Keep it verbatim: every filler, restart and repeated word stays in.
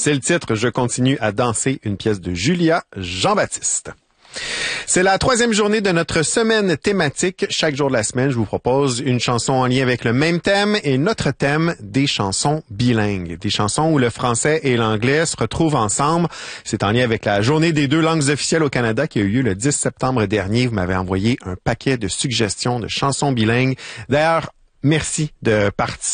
C'est le titre « Je continue à danser », une pièce de Julia Jean-Baptiste. C'est la troisième journée de notre semaine thématique. Chaque jour de la semaine, je vous propose une chanson en lien avec le même thème et notre thème, des chansons bilingues. Des chansons où le français et l'anglais se retrouvent ensemble. C'est en lien avec la journée des deux langues officielles au Canada qui a eu lieu le dix septembre dernier. Vous m'avez envoyé un paquet de suggestions de chansons bilingues. D'ailleurs, merci de participer.